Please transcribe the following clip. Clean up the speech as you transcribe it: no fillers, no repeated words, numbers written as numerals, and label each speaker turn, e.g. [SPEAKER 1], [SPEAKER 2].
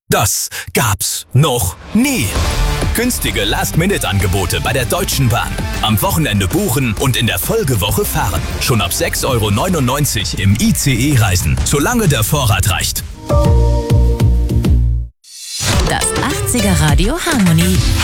[SPEAKER 1] Das gab's noch nie. Günstige Last-Minute-Angebote bei der Deutschen Bahn. Am Wochenende buchen und in der Folgewoche fahren. Schon ab 6,99 € im ICE reisen, solange der Vorrat reicht.
[SPEAKER 2] Das 80er Radio Harmony.